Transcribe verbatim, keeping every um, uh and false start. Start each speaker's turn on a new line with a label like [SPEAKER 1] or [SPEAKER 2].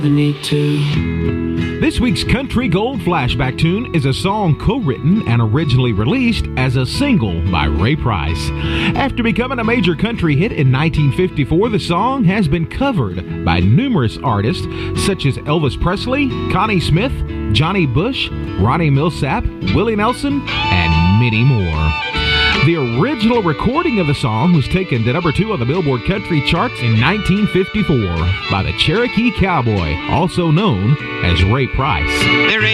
[SPEAKER 1] Need to.
[SPEAKER 2] This week's Country Gold Flashback Tune is a song co-written and originally released as a single by Ray Price. After becoming a major country hit in nineteen fifty-four, the song has been covered by numerous artists such as Elvis Presley, Connie Smith, Johnny Bush, Ronnie Milsap, Willie Nelson, and many more. The original recording of the song was taken to number two on the Billboard Country charts in nineteen fifty-four by the Cherokee Cowboy, also known as Ray Price.